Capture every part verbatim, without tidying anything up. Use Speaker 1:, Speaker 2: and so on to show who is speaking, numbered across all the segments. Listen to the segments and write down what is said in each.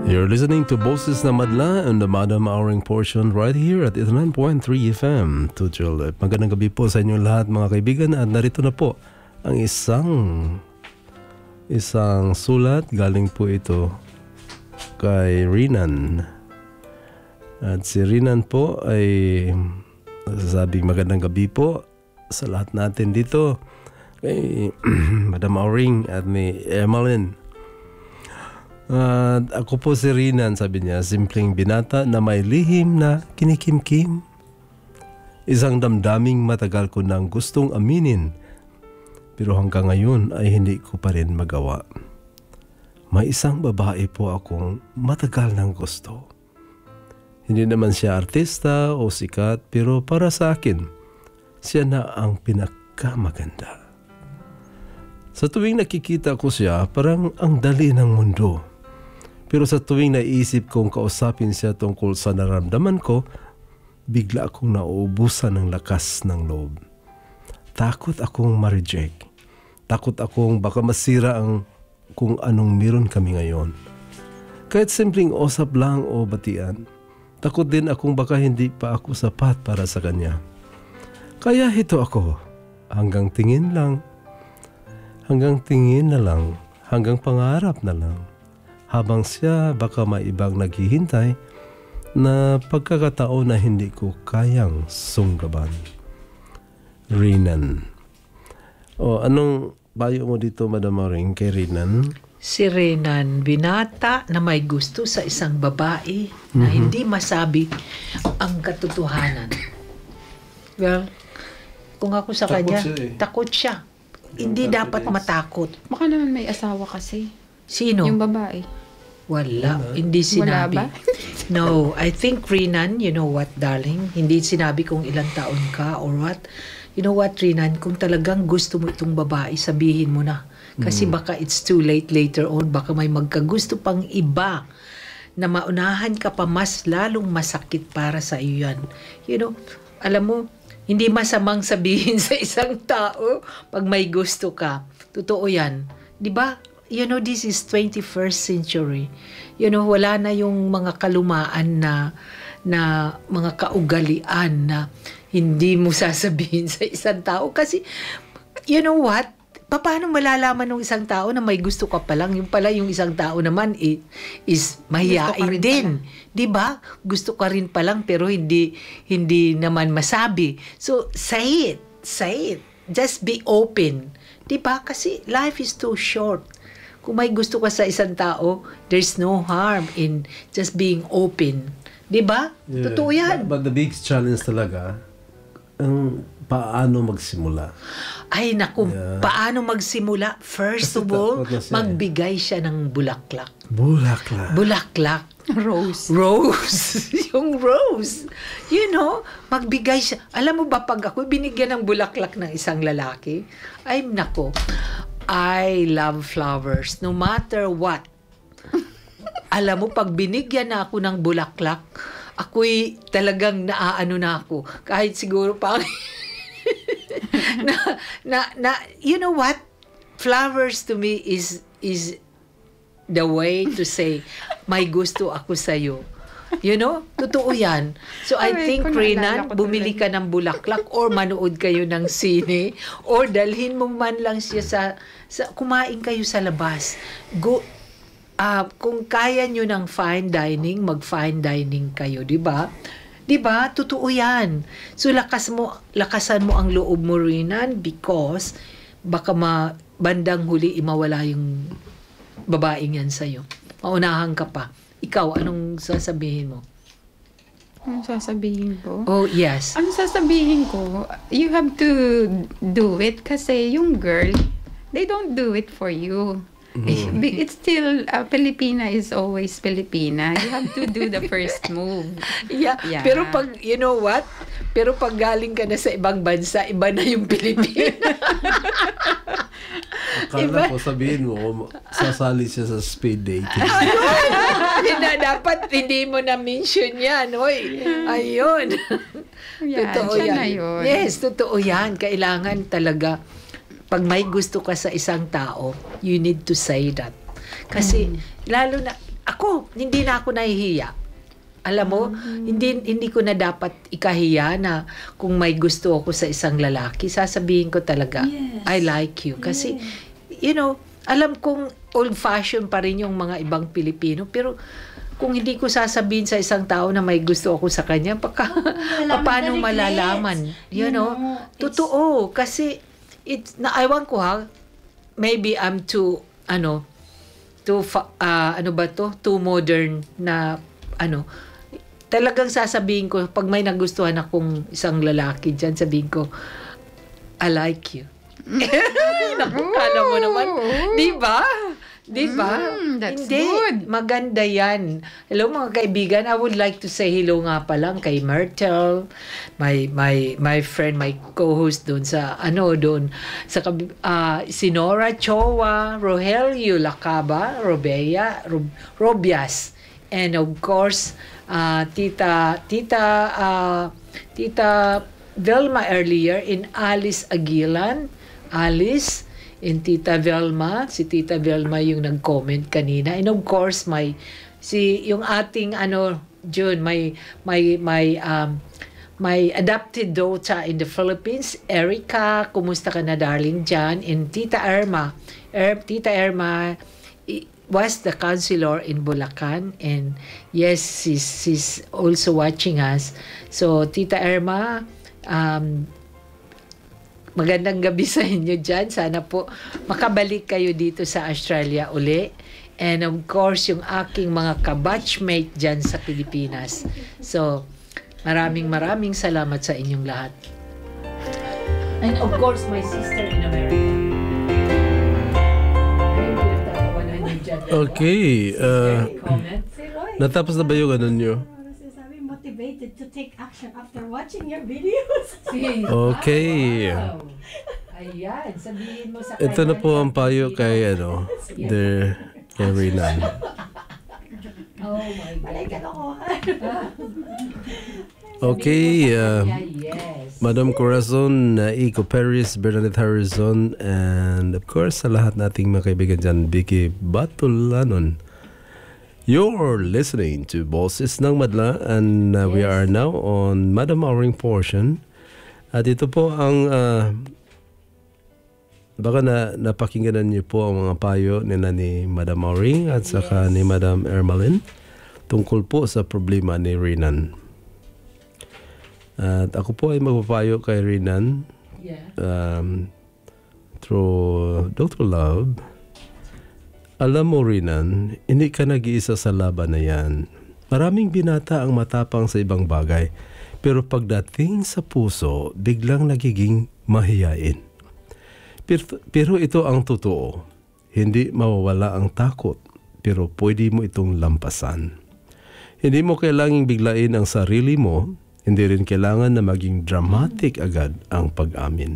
Speaker 1: You're listening to Boses na Madla and the Madam Auring portion right here at eighty-nine point three F M. Tuchel, magandang gabi po sa inyo lahat mga kaibigan at narito na po ang isang isang sulat. Galing po ito kay Rinan. At si Rinan po ay sabing magandang gabi po sa lahat natin dito. Kay Madam Auring at ni Emeline. At uh, ako po si Rinan, sabi niya, simpleng binata na may lihim na kinikimkim. Isang damdaming matagal ko nang gustong aminin, pero hanggang ngayon ay hindi ko pa rin magawa. May isang babae po akong matagal nang gusto. Hindi naman siya artista o sikat, pero para sa akin, siya na ang pinakamaganda. Sa tuwing nakikita ko siya, parang ang dali ng mundo. Pero sa tuwing naisip kong kausapin siya tungkol sa naramdaman ko, bigla akong nauubusan ng lakas ng loob. Takot akong ma-reject. Takot akong baka masira ang kung anong meron kami ngayon. Kahit simpleng usap lang o batian, takot din akong baka hindi pa ako sapat para sa kanya. Kaya hito ako, hanggang tingin lang, hanggang tingin na lang, hanggang pangarap na lang. Habang siya baka may ibang naghihintay na pagkakataon na hindi ko kayang sunggaban. Rinan. O, anong bayo mo dito, Madam Auring, kay Rinan?
Speaker 2: Si Rinan, binata na may gusto sa isang babae mm-hmm. na hindi masabi ang katotohanan. Well, kung ako sa takot kanya, siya eh. takot siya. Yung hindi dapat matakot.
Speaker 3: Baka naman may asawa kasi.
Speaker 2: Sino?
Speaker 3: Yung babae.
Speaker 2: Wala. Wala. Hindi sinabi.
Speaker 3: Wala ba?
Speaker 2: No. I think, Rinan, you know what, darling? Hindi sinabi kung ilang taon ka or what. You know what, Rinan? Kung talagang gusto mo itong babae, sabihin mo na. Kasi mm. baka it's too late later on. Baka may magkagusto pang iba na maunahan ka pa, mas lalong masakit para sa iyo yan. You know, alam mo, hindi masamang sabihin sa isang tao pag may gusto ka. Totoo yan. Di ba? You know, this is twenty-first century. You know, wala na yung mga kalumaan na, na mga kaugalian na hindi mo sasabihin sa isang tao. Kasi, you know what? Paano malalaman ng isang tao na may gusto ka pa lang? Yung pala yung isang tao naman is, is mahiyain din. Di ba? Gusto ka rin pa lang pero hindi, hindi naman masabi. So, say it. Say it. Just be open. Di ba? Kasi life is too short. Kung may gusto ka sa isang tao, there's no harm in just being open. Di ba? Yeah. Totoo yan.
Speaker 1: But, but the big challenge talaga, ang paano magsimula?
Speaker 2: Ay, naku, yeah. paano magsimula? First of all, magbigay siya ng bulaklak.
Speaker 1: Bulaklak.
Speaker 2: Bulaklak.
Speaker 3: Rose.
Speaker 2: Rose. Yung rose. You know, magbigay siya. Alam mo ba, pag ako binigyan ng bulaklak ng isang lalaki, ay, naku, I love flowers. No matter what. Alam mo, pag binigyan na ako ng bulaklak, ako'y talagang naaano na ako. Kahit siguro pa na, na, na, you know what? Flowers to me is, is the way to say, may gusto ako sa'yo. You know? Totoo yan. So, I
Speaker 3: Ay,
Speaker 2: think, Rinan, bumili ka ng bulaklak or manood kayo ng sine or dalhin mo man lang siya sa, sa kumain kayo sa labas. Go, uh, kung kaya nyo ng fine dining, mag-fine dining kayo, di ba? Di ba? Totoo yan. So, lakas mo, lakasan mo ang loob mo, Rinan, because baka ma, bandang huli, imawala yung babaeng yan sa'yo. Maunahan ka pa. Ikaw, anong sasabihin mo?
Speaker 3: Anong sasabihin ko?
Speaker 2: Oh, yes.
Speaker 3: Anong sasabihin ko? You have to do it kasi yung girl, they don't do it for you. Mm-hmm. It's still, uh, Filipina is always Filipina. You have to do the first move.
Speaker 2: Yeah. yeah. Pero pag, you know what? Pero pag galing ka na sa ibang bansa, iba na yung Pilipina.
Speaker 1: Akala iba? ko sabihin mo, sasali siya sa speed dating.
Speaker 2: Ayun! na, dapat hindi mo na-mention yan. Oy, ayun.
Speaker 3: Yeah,
Speaker 2: totoo yan.
Speaker 3: Na yun.
Speaker 2: Yes, totoo yan. Kailangan talaga, pag may gusto ka sa isang tao, you need to say that. Kasi, mm. lalo na, ako Ako, hindi na ako nahihiya. Alam mo, mm-hmm. hindi hindi ko na dapat ikahiya na kung may gusto ako sa isang lalaki, sasabihin ko talaga, yes. I like you. Kasi, yes. you know, alam kong old-fashioned pa rin yung mga ibang Pilipino, pero kung hindi ko sasabihin sa isang tao na may gusto ako sa kanya, baka, oh, paano malalaman? You, you know, know totoo. Kasi, it's, na, ewan ko ha, maybe I'm too, ano, too, uh, ano ba to? Too modern na, ano, talagang sasabihin ko, pag may nagustuhan akong isang lalaki dyan, sabihin ko, I like you. Nakukala mo naman. Di ba? Di ba?
Speaker 3: Mm, that's
Speaker 2: Hindi.
Speaker 3: good.
Speaker 2: Maganda yan. Hello mga kaibigan, I would like to say hello nga pa lang kay Myrtle, my my my friend, my co-host doon sa ano doon sa uh, si Nora Chowa, Rogelio Lacaba, Robea, Rob, Robias, and of course uh, Tita Tita uh, Tita Velma earlier, in Alice Aguilan, Alice, in Tita Velma, si Tita Velma yung nag-comment kanina. And of course, my si yung ating ano June, my my my um my adopted daughter in the Philippines, Erica, kumusta ka na darling dyan? And Tita Irma, er, Tita Irma was the counselor in Bulacan, and yes, she's, she's also watching us. So Tita Irma, um magandang gabi sa inyo dyan. Sana po makabalik kayo dito sa Australia uli. And of course, yung aking mga kabatchmate dyan sa Pilipinas. So, maraming maraming salamat sa inyong lahat. And of course, my sister in America.
Speaker 1: Okay. Uh, natapos na ba yung ano nyo?
Speaker 4: Motivated to take action after watching your videos.
Speaker 1: Okay.
Speaker 2: Wow. Ayan, sabihin mo sa
Speaker 1: kanya. Ito na po ang payo kay ano, the kay Rinan.
Speaker 2: Oh my God.
Speaker 1: Okay, uh, Madam Corazon, uh, Iko Perez, Bernadette Harrison, and of course sa lahat nating mga kaibigan dyan, Vicky Batulanon. You're listening to Boses ng Madla, and uh, yes. we are now on Madam Auring portion. At ito po ang uh, baka na napakinggan niyo po ang mga payo nila ni Madam Auring at yes. saka ni Madam Ermalyn tungkol po sa problema ni Rinan. At ako po ay magpapayo kay Rinan yeah. um, through Doctor Love. Alam mo, Rinan, hindi ka nag-iisa sa laban na yan. Maraming binata ang matapang sa ibang bagay, pero pagdating sa puso, biglang nagiging mahiyain. Pero, pero ito ang totoo. Hindi mawawala ang takot, pero pwede mo itong lampasan. Hindi mo kailangang biglain ang sarili mo, hindi rin kailangan na maging dramatic agad ang pag-amin.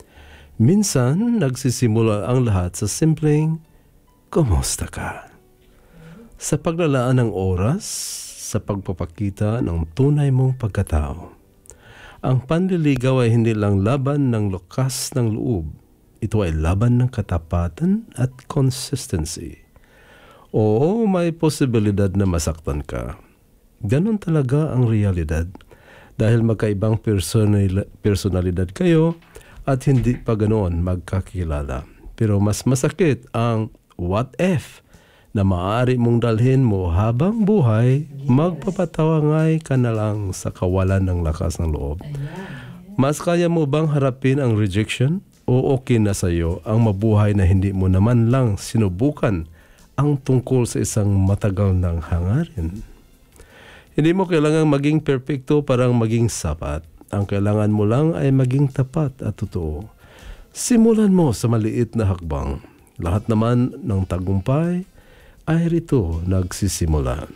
Speaker 1: Minsan, nagsisimula ang lahat sa simpleng, kumusta ka? Sa paglalaan ng oras, sa pagpapakita ng tunay mong pagkatao. Ang panliligaw ay hindi lang laban ng lakas ng loob. Ito ay laban ng katapatan at consistency. Oo, may posibilidad na masaktan ka. Ganon talaga ang realidad. Dahil magkaibang personal, personalidad kayo at hindi pa ganoon magkakilala. Pero mas masakit ang what if na maaari mong dalhin mo habang buhay, yes. magpapatawangay ka na lang sa kawalan ng lakas ng loob. Mas kaya mo bang harapin ang rejection o okay na sa iyo ang mabuhay na hindi mo naman lang sinubukan ang tungkol sa isang matagal ng hangarin? Hindi mo kailangang maging perpekto para maging sapat. Ang kailangan mo lang ay maging tapat at totoo. Simulan mo sa maliit na hakbang. Lahat naman ng tagumpay ay rito nagsisimula.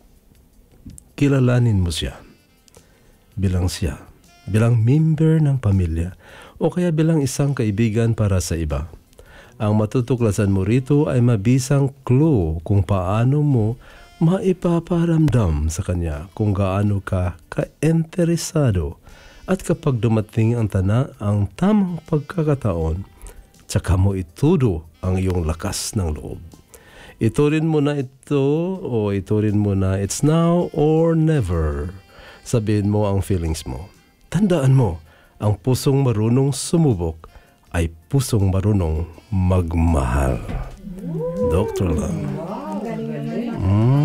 Speaker 1: Kilalanin mo siya. Bilang siya. Bilang member ng pamilya. O kaya bilang isang kaibigan para sa iba. Ang matutuklasan mo rito ay mabisang clue kung paano mo maipaparamdam sa kanya kung gaano ka ka-interesado. At kapag dumating ang tana ang tamang pagkakataon, tsaka mo itudo ang iyong lakas ng loob. Iturin mo na ito o iturin mo na it's now or never. Sabihin mo ang feelings mo. Tandaan mo, ang pusong marunong sumubok ay pusong marunong magmahal. Doctor lang. Mm.